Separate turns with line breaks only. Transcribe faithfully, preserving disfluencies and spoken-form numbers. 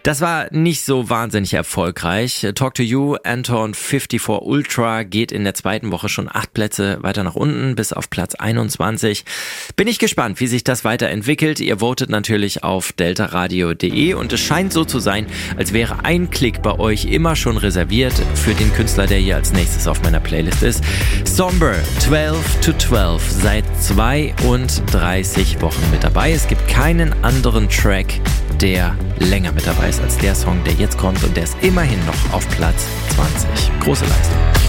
Das war nicht so wahnsinnig erfolgreich. Talk to You, Anton vierundfünfzig Ultra geht in der zweiten Woche schon acht Plätze weiter nach unten bis auf Platz einundzwanzig. Bin ich gespannt, wie sich das weiterentwickelt. Ihr votet natürlich auf delta radio punkt de und es scheint so zu sein, als wäre ein Klick bei euch immer schon reserviert für den Künstler, der hier als nächstes auf meiner Playlist ist. Somber, zwölf to zwölf, seit zweiunddreißig Wochen mit dabei. Es gibt keinen anderen Track, der länger mit dabei ist als der Song, der jetzt kommt und der ist immerhin noch auf Platz zwanzig. Große Leistung.